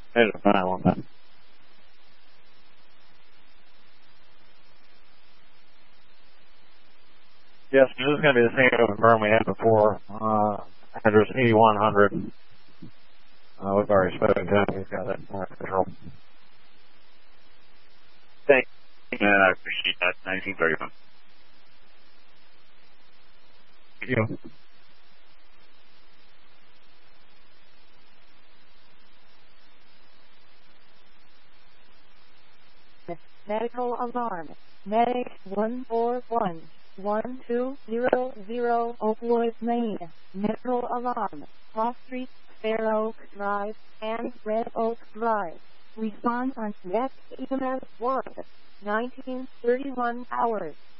There's a file on that. Yes, this is going to be the same open burn we had before. Address 8100. We've already spoken to him. He's got that control. Thank you, man. I appreciate that. 1931. Thank you. Medical alarm. Medic 141-1200, Oakwood, Maine. Medical alarm. Cross Street, Fair Oak Drive, and Red Oak Drive. Respond on next EMS 1, 1931 hours.